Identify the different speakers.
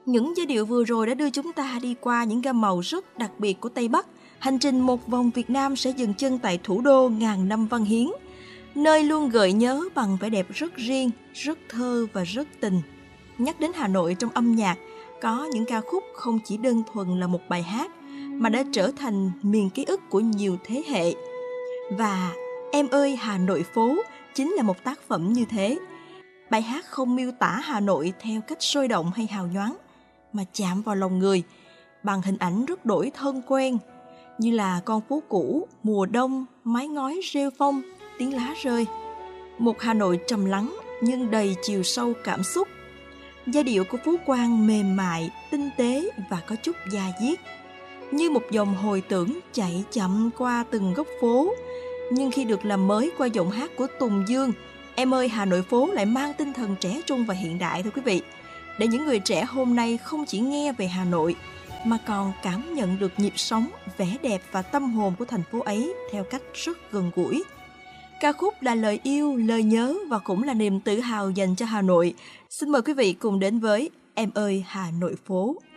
Speaker 1: Những giai điệu vừa rồi đã đưa chúng ta đi qua những gam màu rất đặc biệt của Tây Bắc. Hành trình một vòng Việt Nam sẽ dừng chân tại thủ đô ngàn năm văn hiến, nơi luôn gợi nhớ bằng vẻ đẹp rất riêng, rất thơ và rất tình. Nhắc đến Hà Nội trong âm nhạc, có những ca khúc không chỉ đơn thuần là một bài hát, mà đã trở thành miền ký ức của nhiều thế hệ. Và Em ơi Hà Nội phố chính là một tác phẩm như thế. Bài hát không miêu tả Hà Nội theo cách sôi động hay hào nhoáng, mà chạm vào lòng người bằng hình ảnh rất đổi thân quen, như là con phố cũ, mùa đông, mái ngói rêu phong, tiếng lá rơi. Một Hà Nội trầm lắng nhưng đầy chiều sâu cảm xúc. Giai điệu của Phú Quang mềm mại, tinh tế và có chút da diết, như một dòng hồi tưởng chạy chậm qua từng góc phố. Nhưng khi được làm mới qua giọng hát của Tùng Dương, Em ơi Hà Nội phố lại mang tinh thần trẻ trung và hiện đại thưa quý vị. Để những người trẻ hôm nay không chỉ nghe về Hà Nội, mà còn cảm nhận được nhịp sống, vẻ đẹp và tâm hồn của thành phố ấy theo cách rất gần gũi. Ca khúc là lời yêu, lời nhớ và cũng là niềm tự hào dành cho Hà Nội. Xin mời quý vị cùng đến với Em ơi Hà Nội phố.